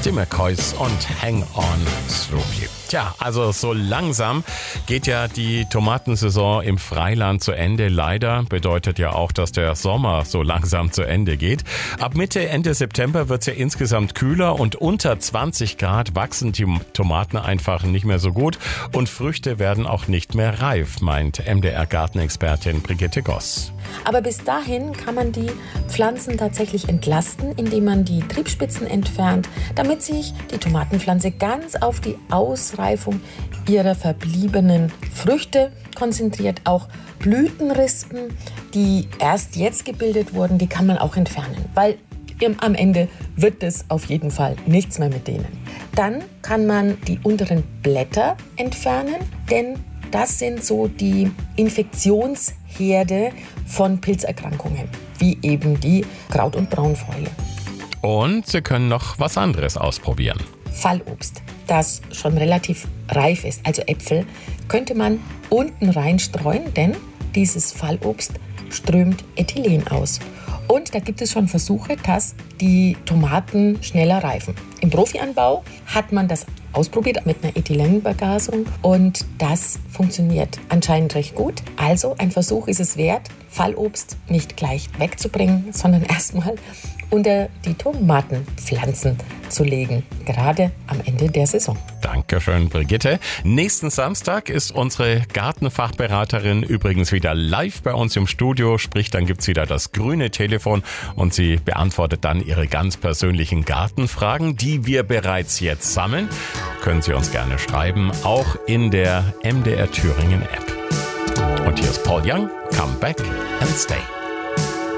die McCoys und Hang On Through You. Tja, also so langsam geht ja die Tomatensaison im Freiland zu Ende. Leider bedeutet ja auch, dass der Sommer so langsam zu Ende geht. Ab Mitte, Ende September wird es ja insgesamt kühler und unter 20 Grad wachsen die Tomaten einfach nicht mehr so gut und Früchte werden auch nicht mehr reif, meint MDR-Gartenexpertin Brigitte Goss. Aber bis dahin kann man die Pflanzen tatsächlich entlasten, indem man die Triebspitzen entfernt, damit sich die Tomatenpflanze ganz auf die Ausreifung ihrer verbliebenen Früchte konzentriert. Auch Blütenrispen, die erst jetzt gebildet wurden, die kann man auch entfernen, weil am Ende wird es auf jeden Fall nichts mehr mit denen. Dann kann man die unteren Blätter entfernen, denn das sind so die Infektionsherde von Pilzerkrankungen, wie eben die Kraut- und Braunfäule. Und Sie können noch was anderes ausprobieren. Fallobst, das schon relativ reif ist, also Äpfel, könnte man unten reinstreuen, denn dieses Fallobst strömt Ethylen aus. Und da gibt es schon Versuche, dass die Tomaten schneller reifen. Im Profianbau hat man das ausprobiert mit einer Ethylenvergasung und das funktioniert anscheinend recht gut. Also ein Versuch ist es wert, Fallobst nicht gleich wegzubringen, sondern erstmal unter die Tomatenpflanzen zu legen, gerade am Ende der Saison. Dankeschön, Brigitte. Nächsten Samstag ist unsere Gartenfachberaterin übrigens wieder live bei uns im Studio. Sprich, dann gibt's wieder das grüne Telefon und sie beantwortet dann Ihre ganz persönlichen Gartenfragen, die wir bereits jetzt sammeln. Können Sie uns gerne schreiben, auch in der MDR Thüringen App. Und hier ist Paul Young, Come Back and Stay.